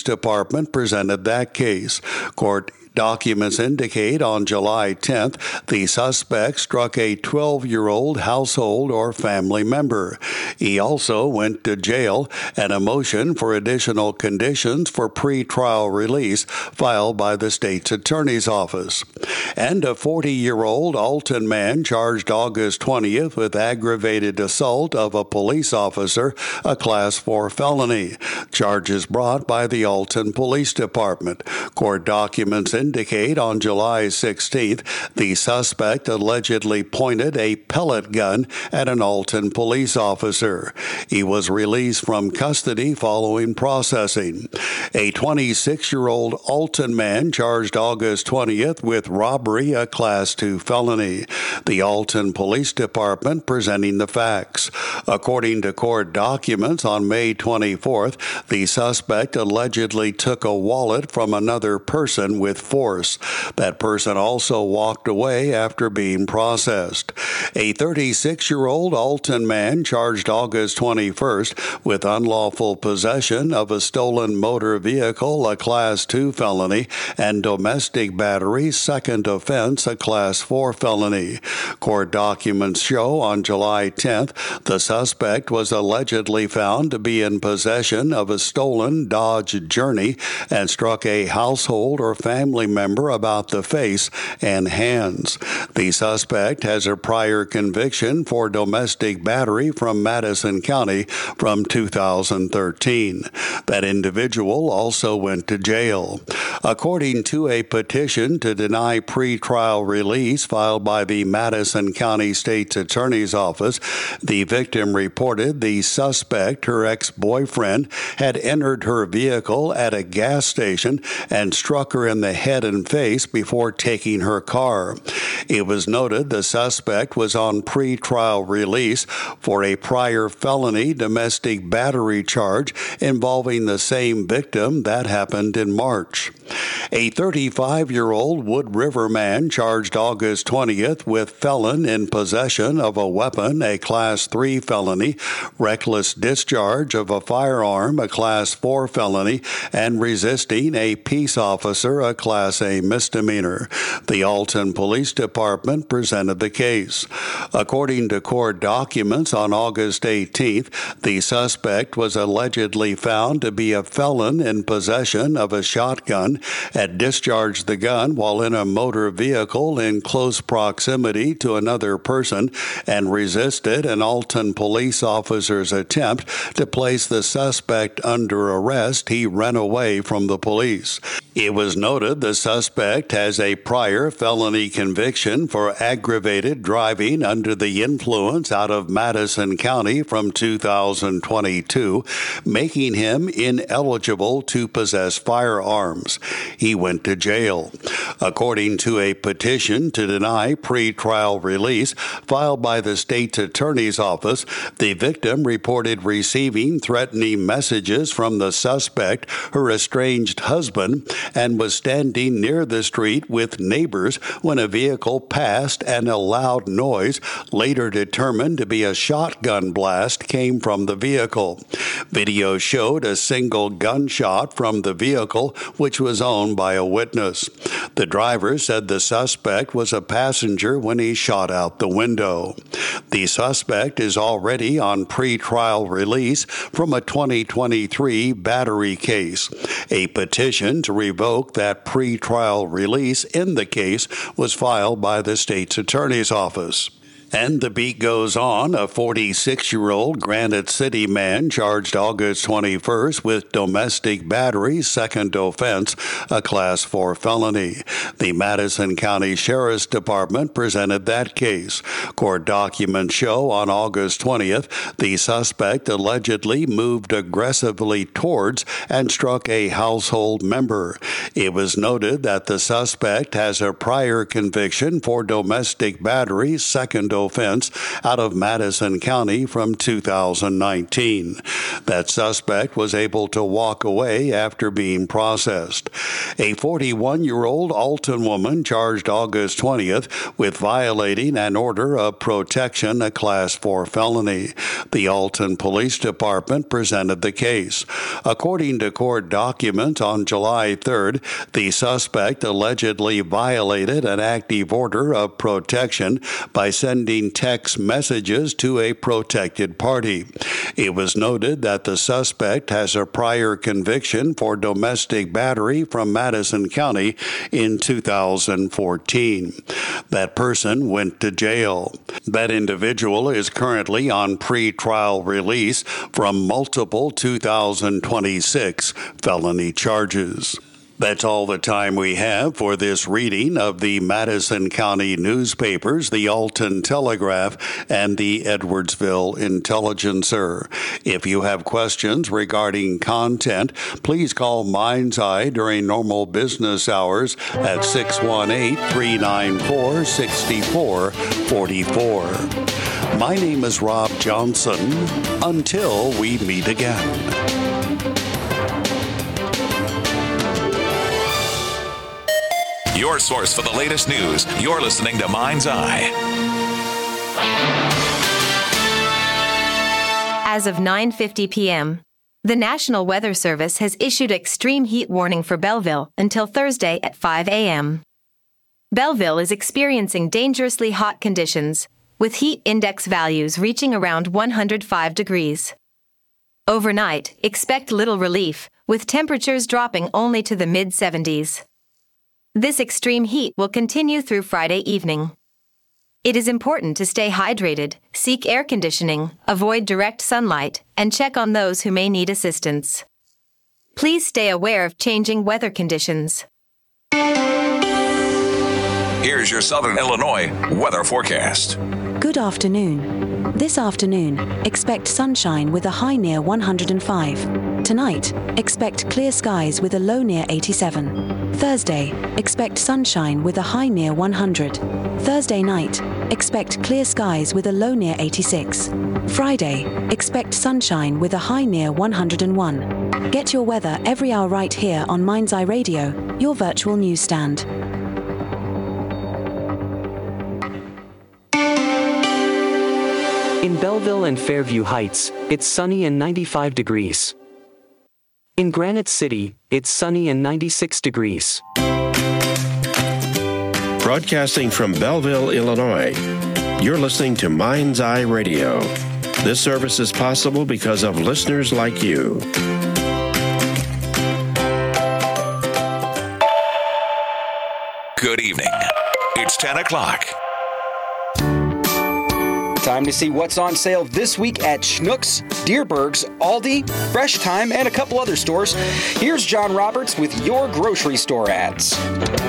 Department presented that case. Court documents indicate on July 10th, the suspect struck a 12-year-old household or family member. He also went to jail, and a motion for additional conditions for pre-trial release filed by the state's attorney's office. And a 40-year-old Alton man charged August 20th with aggravated assault of a police officer, a Class 4 felony. Charges brought by the Alton Police Department. Court documents indicate on July 16th, the suspect allegedly pointed a pellet gun at an Alton police officer. He was released from custody following processing. A 26-year-old Alton man charged August 20th with robbery, a Class 2 felony. The Alton Police Department presenting the facts. According to court documents, on May 24th, the suspect allegedly took a wallet from another person with force. That person also walked away after being processed. A 36-year-old Alton man charged August 21st with unlawful possession of a stolen motor vehicle, a Class 2 felony, and domestic battery, second offense, a Class 4 felony. Court documents show on July 10th, the suspect was allegedly found to be in possession of a stolen Dodge Journey and struck a household or family member about the face and hands. The suspect has a prior conviction for domestic battery from Madison County from 2013. That individual also went to jail. According to a petition to deny pretrial release filed by the Madison County State's Attorney's Office, the victim reported the suspect, her ex-boyfriend, had entered her vehicle at a gas station and struck her in the head and face before taking her car. It was noted the suspect was on pretrial release for a prior felony domestic battery charge involving the same victim that happened in March. A 35-year-old Wood River man charged August 20th with felon in possession of a weapon, a Class 3 felony, reckless discharge of a firearm, a Class 4 felony, and resisting a peace officer, a Class A misdemeanor. The Alton Police Department presented the case. According to court documents, on August 18th, the suspect was allegedly found to be a felon in possession of a shotgun, had discharged the gun while in a motor vehicle in close proximity to another person, and resisted an Alton police officer's attempt to place the suspect under arrest. He ran away from the police. It was noted the suspect has a prior felony conviction for aggravated driving under the influence out of Madison County from 2022, making him ineligible to possess firearms. He went to jail. According to a petition to deny pretrial release filed by the state's attorney's office, the victim reported receiving threatening messages from the suspect, her estranged husband, and was standing near the street with neighbors when a vehicle passed and a loud noise, later determined to be a shotgun blast, came from the vehicle. Video showed a single gunshot from the vehicle, which was owned by a witness. The driver said the suspect was a passenger when he shot out the window. The suspect is already on pretrial release from a 2023 battery case. A petition to revoke that pretrial release in the case was filed by the state's attorney's office. And the beat goes on. A 46-year-old Granite City man charged August 21st with domestic battery, second offense, a Class 4 felony. The Madison County Sheriff's Department presented that case. Court documents show on August 20th, the suspect allegedly moved aggressively towards and struck a household member. It was noted that the suspect has a prior conviction for domestic battery, second offense out of Madison County from 2019. That suspect was able to walk away after being processed. A 41-year-old Alton woman charged August 20th with violating an order of protection, a Class 4 felony. The Alton Police Department presented the case. According to court documents, on July 3rd, the suspect allegedly violated an active order of protection by sending text messages to a protected party. It was noted that the suspect has a prior conviction for domestic battery from Madison County in 2014. That person went to jail. That individual is currently on pre-trial release from multiple 2026 felony charges. That's all the time we have for this reading of the Madison County newspapers, the Alton Telegraph, and the Edwardsville Intelligencer. If you have questions regarding content, please call Mind's Eye during normal business hours at 618-394-6444. My name is Rob Johnson. Until we meet again. Your source for the latest news. You're listening to Mind's Eye. As of 9:50 p.m., the National Weather Service has issued extreme heat warning for Belleville until Thursday at 5 a.m. Belleville is experiencing dangerously hot conditions, with heat index values reaching around 105 degrees. Overnight, expect little relief, with temperatures dropping only to the mid-70s. This extreme heat will continue through Friday evening. It is important to stay hydrated, seek air conditioning, avoid direct sunlight, and check on those who may need assistance. Please stay aware of changing weather conditions. Here's your Southern Illinois weather forecast. Good afternoon. This afternoon, expect sunshine with a high near 105. Tonight, expect clear skies with a low near 87. Thursday, expect sunshine with a high near 100. Thursday night, expect clear skies with a low near 86. Friday, expect sunshine with a high near 101. Get your weather every hour right here on Mind's Eye Radio, your virtual newsstand. In Belleville and Fairview Heights, it's sunny and 95 degrees. In Granite City, it's sunny and 96 degrees. Broadcasting from Belleville, Illinois, you're listening to Mind's Eye Radio. This service is possible because of listeners like you. Good evening. It's 10 o'clock. Time to see what's on sale this week at Schnucks, Dierberg's, Aldi, Fresh Time, and a couple other stores. Here's John Roberts with your grocery store ads.